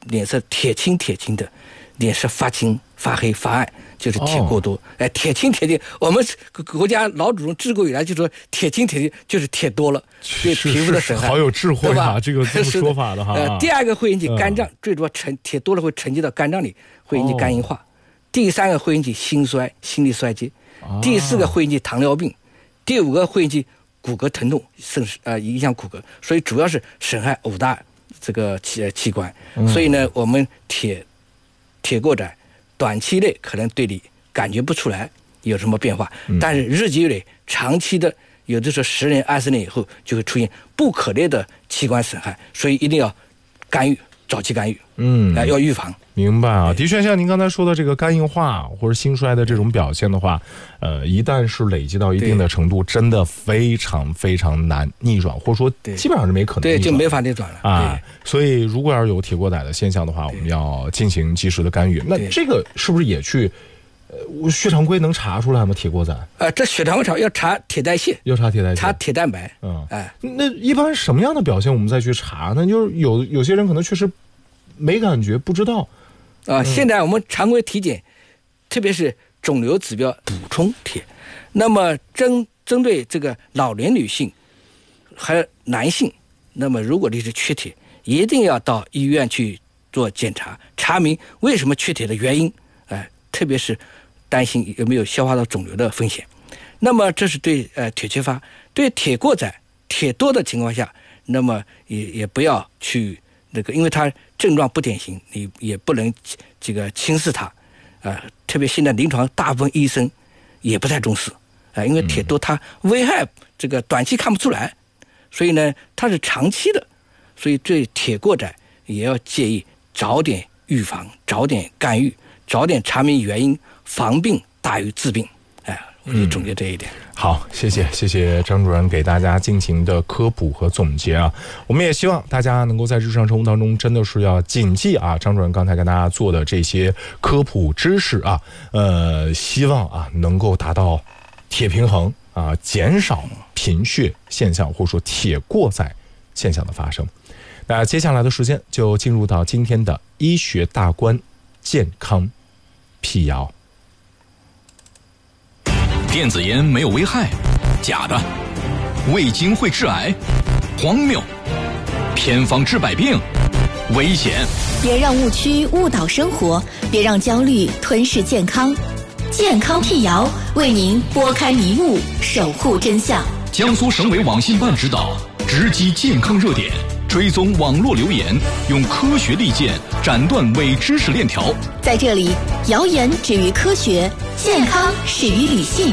脸色铁青的，脸色发青、发黑、发暗，就是铁过多。铁青，我们国家老祖宗自古以来就说铁青就是铁多了，对皮肤的损害。 好有智慧啊，这个说法的哈。 第二个会引起肝脏，最主要铁多了会沉积到肝脏里，会引起肝硬化。第三个会引起心衰、心力衰竭。第四个会引起糖尿病。第五个会引起骨骼疼痛，甚至影响骨骼。所以主要是损害5大这个器官。所以呢，我们铁过载短期内可能对你感觉不出来有什么变化，但是日积月累、长期的，有的时候10年、20年以后就会出现不可逆的器官损害，所以一定要干预，早期干预，要预防。 明白啊，的确像您刚才说的这个肝硬化或者心衰的这种表现的话，一旦是累积到一定的程度，真的非常非常难逆转，或者说基本上是没可能逆转， 对，就没法逆转了啊。 所以如果要是有铁过载的现象的话，我们要进行及时的干预。那这个是不是也去血常规能查出来吗？铁过载？ 这血常规查要查铁代谢，查铁蛋白。 那一般什么样的表现我们再去查呢？就是有些人可能确实没感觉，不知道。 现在我们常规体检，特别是肿瘤指标补充铁。那么针对这个老年女性和男性，那么如果你是缺铁，一定要到医院去做检查，查明为什么缺铁的原因。特别是担心有没有消化道肿瘤的风险。那么这是对铁缺乏。对铁过载、铁多的情况下，那么也不要去因为它症状不典型，你也不能这个轻视它。特别现在临床大部分医生也不太重视。因为铁多它危害这个短期看不出来，所以呢它是长期的，所以对铁过载也要建议早点预防，早点干预，早点查明原因，防病大于治病。我就总结这一点。 好，谢谢张主任给大家进行的科普和总结啊。我们也希望大家能够在日常生活当中真的是要谨记啊张主任刚才跟大家做的这些科普知识啊，希望啊能够达到铁平衡啊，减少贫血现象或者说铁过载现象的发生。那接下来的时间就进入到今天的医学大观健康辟谣。 电子烟没有危害，假的；味精会致癌，荒谬；偏方治百病，危险。 别让误区误导生活，别让焦虑吞噬健康。健康辟谣为您拨开迷雾，守护真相。 江苏省委网信办指导，直击健康热点，追踪网络留言，用科学利剑斩断伪知识链条。 在这里，谣言止于科学，健康始于理性。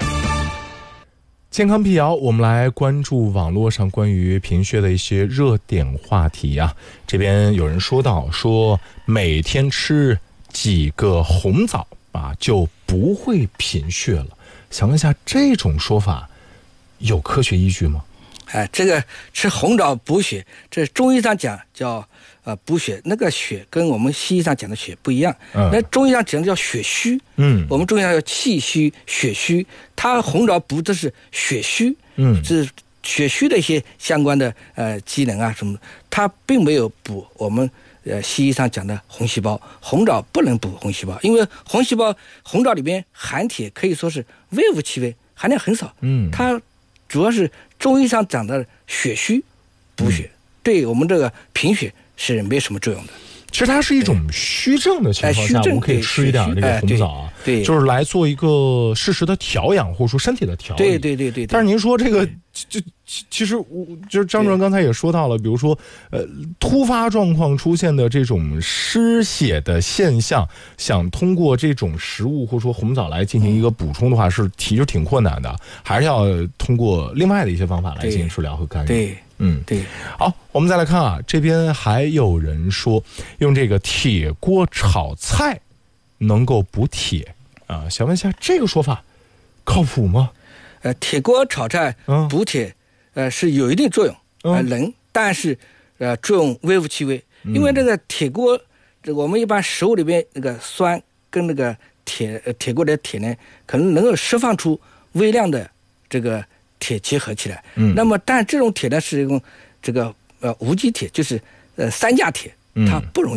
健康辟谣，我们来关注网络上关于贫血的一些热点话题啊。这边有人说到，说每天吃几个红枣啊，就不会贫血了。想问一下，这种说法有科学依据吗？ 这个吃红枣补血，这中医上讲叫补血，那个血跟我们西医上讲的血不一样。那中医上讲的叫血虚，我们中医上叫气虚、血虚。它红枣补的是血虚，是血虚的一些相关的机能啊什么的，它并没有补我们西医上讲的红细胞。红枣不能补红细胞，因为红枣里边含铁可以说是微乎其微，含量很少。它主要是中医上讲的血虚补血，对我们这个贫血是没什么作用的。 其实它是一种虚症的情况下，我们可以吃一点这个红枣啊， 对， 就是来做一个适时的调养或者说身体的调理。 对。 但是您说这个，其实就是张主任刚才也说到了，比如说突发状况出现的这种失血的现象，想通过这种食物或者说红枣来进行一个补充的话，是挺困难的，还是要通过另外的一些方法来进行治疗和干预。 对。 好，我们再来看啊，这边还有人说用这个铁锅炒菜能够补铁啊，想问一下这个说法靠谱吗？ 铁锅炒菜补铁是有一定作用，能，但是作用微乎其微，因为这个铁锅，这个我们一般食物里边那个酸跟那个铁锅的铁呢，可能能够释放出微量的这个铁结合起来。那么但这种铁呢是用这个无机铁，就是三价铁，它不容易